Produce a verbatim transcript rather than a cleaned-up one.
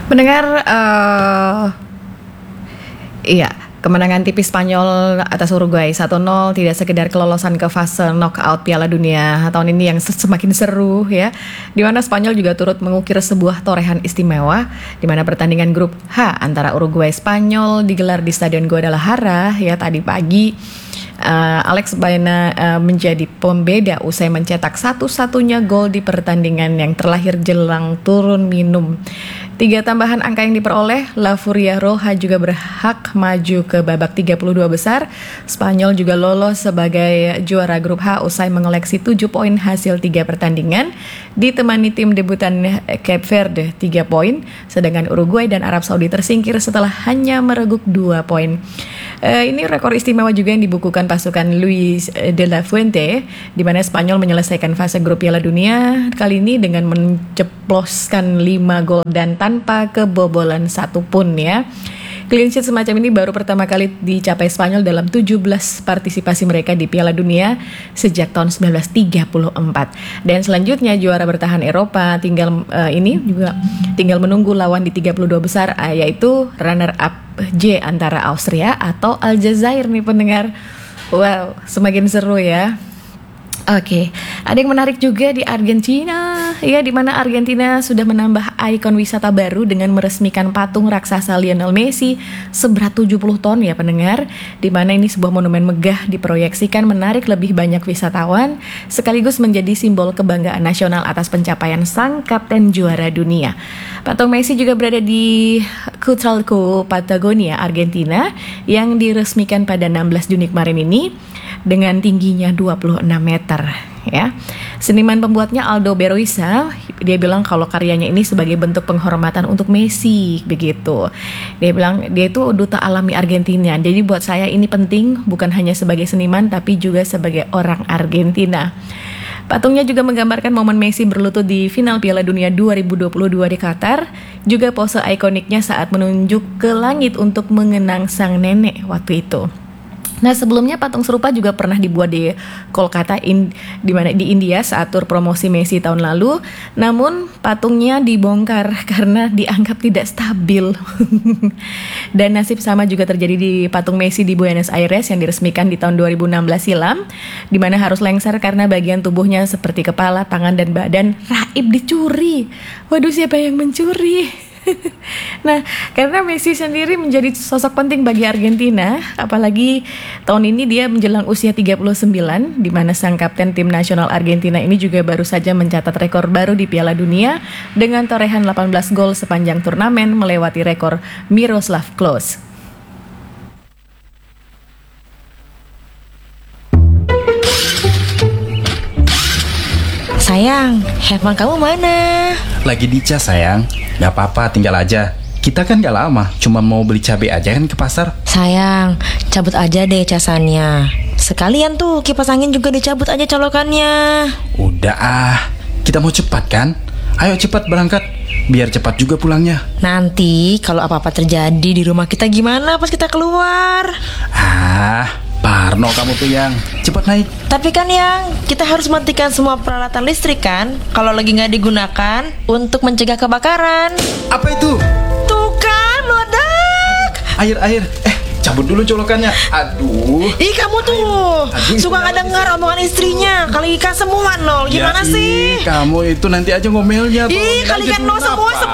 Mendengar uh, iya, kemenangan tipis Spanyol atas Uruguay satu nol tidak sekedar kelolosan ke fase knockout Piala Dunia tahun ini yang semakin seru ya, di mana Spanyol juga turut mengukir sebuah torehan istimewa di mana pertandingan grup H antara Uruguay Spanyol digelar di Stadion Guadalajara ya tadi pagi. Uh, Alex Baena uh, menjadi pembeda usai mencetak satu-satunya gol di pertandingan yang terlahir jelang turun minum. Tiga tambahan angka yang diperoleh, La Furia Roja juga berhak maju ke babak tiga puluh dua besar. Spanyol juga lolos sebagai juara grup H usai mengoleksi tujuh poin hasil tiga pertandingan, ditemani tim debutan Cape Verde tiga poin, sedangkan Uruguay dan Arab Saudi tersingkir setelah hanya mereguk dua poin. Uh, ini rekor istimewa juga yang dibukukan pasukan Luis de la Fuente, di mana Spanyol menyelesaikan fase grup Piala Dunia kali ini dengan menceploskan lima gol dan tanpa kebobolan satupun ya. Clean sheet semacam ini baru pertama kali dicapai Spanyol dalam tujuh belas partisipasi mereka di Piala Dunia sejak tahun sembilan belas tiga puluh empat. Dan selanjutnya juara bertahan Eropa tinggal uh, ini juga tinggal menunggu lawan di tiga puluh dua besar uh, yaitu runner up J antara Austria atau Aljazair nih pendengar. Wow, semakin seru ya. Oke, ada yang menarik juga di Argentina, ya, di mana Argentina sudah menambah ikon wisata baru dengan meresmikan patung raksasa Lionel Messi seberat tujuh puluh ton ya pendengar, di mana ini sebuah monumen megah diproyeksikan menarik lebih banyak wisatawan, sekaligus menjadi simbol kebanggaan nasional atas pencapaian sang kapten juara dunia. Patung Messi juga berada di Cutralco, Patagonia, Argentina, yang diresmikan pada enam belas Juni kemarin ini dengan tingginya dua puluh enam meter ya. Seniman pembuatnya Aldo Beroisa, dia bilang kalau karyanya ini sebagai bentuk penghormatan untuk Messi begitu. Dia bilang dia itu duta alami Argentina. Jadi buat saya ini penting bukan hanya sebagai seniman tapi juga sebagai orang Argentina. Patungnya juga menggambarkan momen Messi berlutut di final Piala Dunia dua ribu dua puluh dua di Qatar, juga pose ikoniknya saat menunjuk ke langit untuk mengenang sang nenek waktu itu. Nah, sebelumnya patung serupa juga pernah dibuat di Kolkata in, di mana di India saat tur promosi Messi tahun lalu. Namun patungnya dibongkar karena dianggap tidak stabil. Dan nasib sama juga terjadi di patung Messi di Buenos Aires yang diresmikan di tahun dua ribu enam belas silam, di mana harus lengser karena bagian tubuhnya seperti kepala, tangan dan badan raib dicuri. Waduh, siapa yang mencuri? Nah, karena Messi sendiri menjadi sosok penting bagi Argentina, apalagi tahun ini dia menjelang usia tiga puluh sembilan, di mana sang kapten tim nasional Argentina ini juga baru saja mencatat rekor baru di Piala Dunia dengan torehan delapan belas gol sepanjang turnamen, melewati rekor Miroslav Klose. Sayang, handphone kamu mana? Lagi dicas sayang. Gak apa-apa, tinggal aja. Kita kan gak lama, cuma mau beli cabai aja kan ke pasar. Sayang, cabut aja deh casannya. Sekalian tuh kipas angin juga dicabut aja colokannya. Udah ah, kita mau cepat kan? Ayo cepat berangkat, biar cepat juga pulangnya. Nanti kalau apa-apa terjadi di rumah kita gimana pas kita keluar? Ah, Parno kamu tuh yang cepat naik. Tapi kan yang kita harus matikan semua peralatan listrik kan kalau lagi nggak digunakan untuk mencegah kebakaran. Apa itu? Tuh kan meledak. Air air. Eh cabut dulu colokannya. Aduh. Ih kamu tuh Aduh, suka nggak dengar omongan istrinya. Kalikan semua nol. Gimana ya, sih? Ih, kamu itu nanti aja ngomelnya. Ih kalikan nol semua semua.